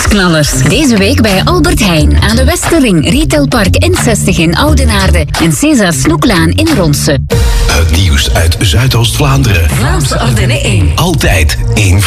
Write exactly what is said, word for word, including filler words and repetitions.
Prijsknallers. Deze week bij Albert Heijn aan de Westerring, Retailpark N zestig in Oudenaarde en César Snoeklaan in Ronse. Het nieuws uit Zuidoost-Vlaanderen. Vlaamse Ardennen één. Altijd één